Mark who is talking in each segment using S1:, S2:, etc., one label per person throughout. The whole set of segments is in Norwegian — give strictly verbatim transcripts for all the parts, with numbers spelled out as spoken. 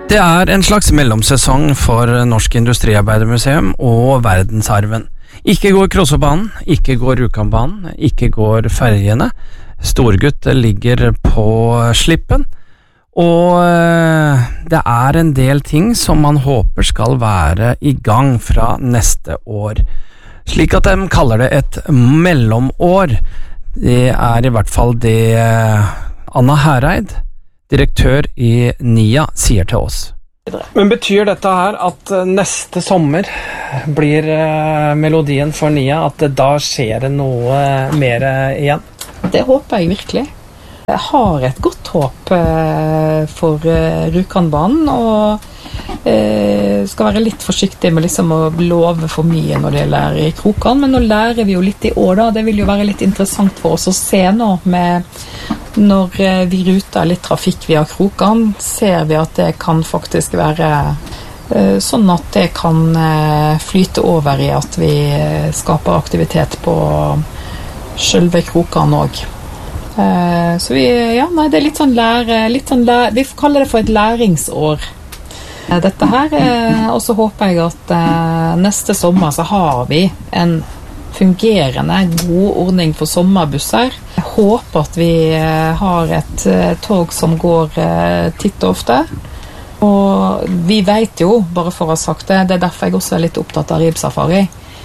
S1: Det er en slags mellomsesong for Norsk Industriarbeidermuseum og verdensarven. Ikke går Krossobanen, ikke går Rjukanbanen, ikke går ferjene. Storgutt ligger på slippen, og det er en del ting som man håper skal være i gang fra neste år. Slik at de kaller det et mellomår. Det er i hvert fall det Anna Hereid, direktør i NIA, sier til oss. Men betyr dette her at neste sommer blir melodien for NIA, at da skjer det noe mer igjen?
S2: Det håper jeg virkelig. Jeg har et godt håp for Rjukanbanen, og skal være litt forsiktig med liksom å love for mye når det gjelder i Krokan, men nå lærer vi jo litt i år da. Det vil jo være litt interessant for oss å se nå med når vi ruter litt trafikk via Krokan, ser vi at det kan faktisk være sånn at det kan flyte over i at vi skaper aktivitet på selve Krokan også. Så vi, ja, nei, det er litt sånn lære, litt sånn lære, vi kaller det for et læringsår. Dette her, og så håper jeg at neste sommer så har vi en fungerende, god ordning for sommerbusser. Jeg håper at vi har et tog som går titt og ofte. Og vi vet jo, bare for å ha sagt det, det er derfor jeg også er litt opptatt av Ribsafari.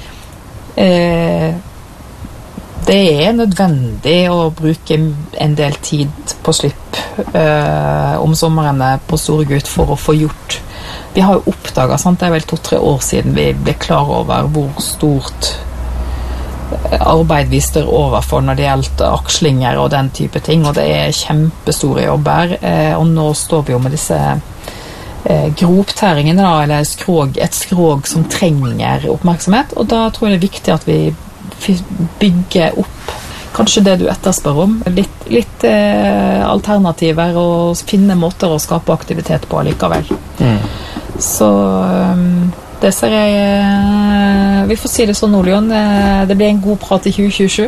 S2: Det er nødvendig å bruke en del tid på slipp om sommerene på Storgutt for å få gjort. Vi har jo oppdaget, sant? Det er vel to-tre år siden vi ble klar over hvor stort arbeid vi står overfor når det gjelder akslinger og den type ting, og det er kjempestore jobber, og nå står vi jo med disse groptæringene da, eller skrog, et skrog som trenger oppmerksomhet, og da tror jeg det er viktig at vi bygger opp kanskje det du etterspør om, litt, litt eh, alternativer og finne måter å skape aktivitet på likevel. Mm. Så um, det ser jeg, uh, vi får si det sånn, Olion, uh, det blir en god prat i tjue tjuesju.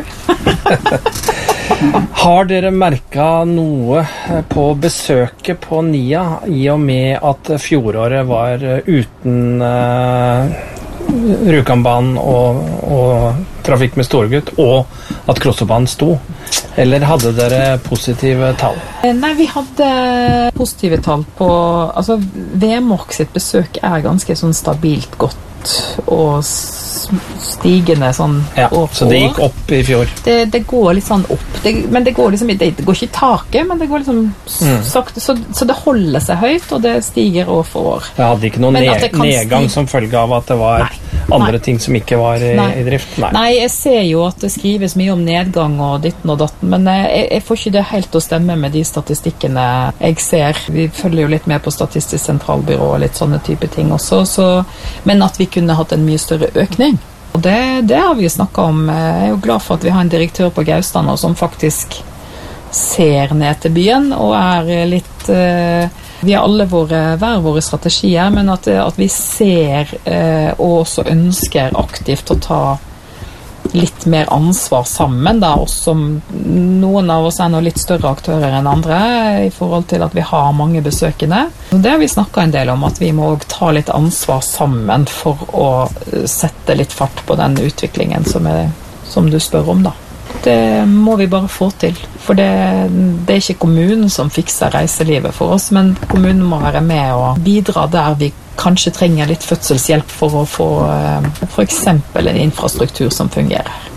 S1: Har dere merket noe på besøket på NIA i og med at fjoråret var uten uh, Rjukanbanen og, og trafikk med Storgutt, og at Krossobanen sto? Eller hadde dere positive tall?
S2: Nei, vi hadde positive tall på, altså Vemork sitt besøk er ganske sånn stabilt godt og stigende sånn
S1: ja,
S2: år for
S1: så det gikk opp i fjor?
S2: Det, det går litt sånn opp, det, men det går liksom, det, det går ikke i taket, men det går liksom mm. sakte, så, så det holder seg høyt, og det stiger år for år.
S1: Det hadde ikke noen ned, nedgang som følge av at det var nei, andre nei. ting som ikke var i, i drift? Nei.
S2: nei, jeg ser jo at det skrives mye om nedgang og ditten og datten, men jeg, jeg får ikke det helt til å stemme med de statistikkene jeg ser. Vi følger jo litt med på Statistisk sentralbyrå og litt sånne type ting også, så, men at vi kunne hatt en mye større økning. Og det, det har vi snakket om. Jeg er jo glad for at vi har en direktør på Gaustan som faktisk ser ned til byen, og er litt... Vi har alle våre, hver våre strategier, men at, at vi ser og også ønsker aktivt å ta litt mer ansvar sammen, da, også som noen av oss er nå litt større aktører enn andre i forhold til at vi har mange besøkende. Det har vi snakket en del om, at vi må ta litt ansvar sammen for å sette litt fart på den utviklingen som, er, som du spør om da. Det må vi bare få til, for det, det er ikke kommunen som fikser reiselivet for oss, men kommunen må være med og bidra der vi kanskje trenger litt fødselshjelp for å få for eksempel en infrastruktur som fungerer.